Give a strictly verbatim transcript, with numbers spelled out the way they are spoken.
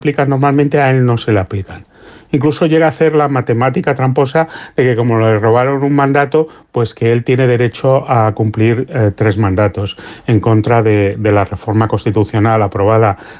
aplican normalmente, a él no se le aplican. Incluso llega a hacer la matemática tramposa de que como le robaron un mandato, pues que él tiene derecho a cumplir eh, tres mandatos en contra de, de la reforma constitucional aprobada